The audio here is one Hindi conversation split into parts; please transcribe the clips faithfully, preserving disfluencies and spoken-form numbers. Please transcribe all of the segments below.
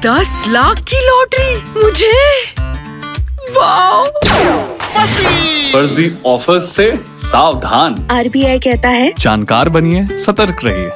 दस लाख की लॉटरी मुझे, वाह! फर्जी ऑफर्स से सावधान। आरबीआई कहता है जानकार बनिए, सतर्क रहिए।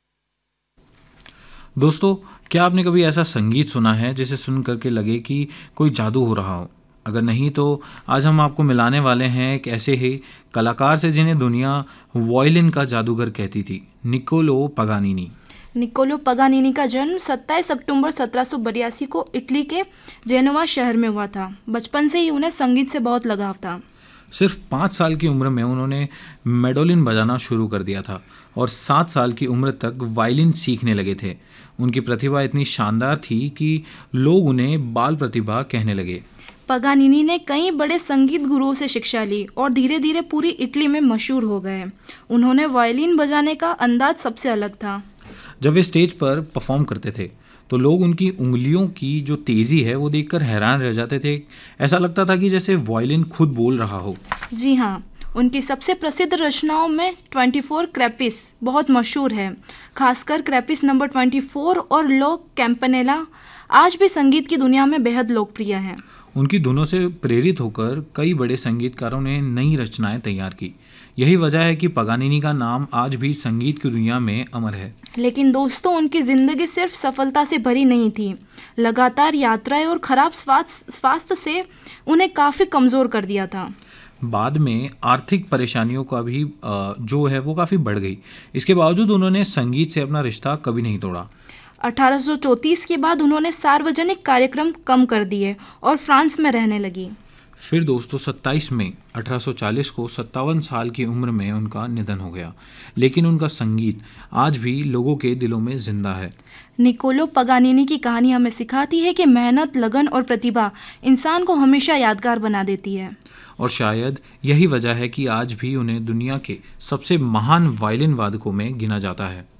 दोस्तों, क्या आपने कभी ऐसा संगीत सुना है जिसे सुन करके लगे कि कोई जादू हो रहा हो? अगर नहीं तो आज हम आपको मिलाने वाले हैं एक ऐसे ही कलाकार से जिन्हें दुनिया वायलिन का जादूगर कहती थी, निकोलो पागानिनी। निकोलो पागानिनी का जन्म सत्ताईस अक्टूबर सत्रह सौ बयासी को इटली के जेनोवा शहर में हुआ था। बचपन से ही उन्हें संगीत से बहुत लगाव था। सिर्फ पाँच साल की उम्र में उन्होंने मैंडोलिन बजाना शुरू कर दिया था और सात साल की उम्र तक वायलिन सीखने लगे थे। उनकी प्रतिभा इतनी शानदार थी कि लोग उन्हें बाल प्रतिभा कहने लगे। पागानिनी ने कई बड़े संगीत गुरुओं से शिक्षा ली और धीरे धीरे पूरी इटली में मशहूर हो गए। उन्होंने वायलिन बजाने का अंदाज सबसे अलग था। जब वे स्टेज पर परफॉर्म करते थे तो लोग उनकी उंगलियों की जो तेज़ी है वो देखकर हैरान रह जाते थे। ऐसा लगता था कि जैसे वायलिन खुद बोल रहा हो। जी हाँ, उनकी सबसे प्रसिद्ध रचनाओं में चौबीस क्रेपिस बहुत मशहूर है। खासकर क्रेपिस नंबर चौबीस और लो कैम्पनेला आज भी संगीत की दुनिया में बेहद लोकप्रिय हैं। उनकी धुनों से प्रेरित होकर कई बड़े संगीतकारों ने नई रचनाएं तैयार की। यही वजह है कि पागानिनी का नाम आज भी संगीत की दुनिया में अमर है। लेकिन दोस्तों, उनकी ज़िंदगी सिर्फ सफलता से भरी नहीं थी। लगातार यात्राएं और खराब स्वास्थ्य स्वास्थ्य से उन्हें काफ़ी कमज़ोर कर दिया था। बाद में आर्थिक परेशानियों का भी जो है वो काफ़ी बढ़ गई। इसके बावजूद उन्होंने संगीत से अपना रिश्ता कभी नहीं तोड़ा। अठारह सौ चौंतीस के बाद उन्होंने सार्वजनिक कार्यक्रम कम कर दिए और फ्रांस में रहने लगी। फिर दोस्तों सत्ताईस मई अठारह सौ चालीस को सत्तावन साल की उम्र में उनका निधन हो गया। लेकिन उनका संगीत आज भी लोगों के दिलों में जिंदा है। निकोलो पागानिनी की कहानी हमें सिखाती है कि मेहनत, लगन और प्रतिभा इंसान को हमेशा यादगार बना देती है। और शायद यही वजह है कि आज भी उन्हें दुनिया के सबसे महान वायलिन वादकों में गिना जाता है।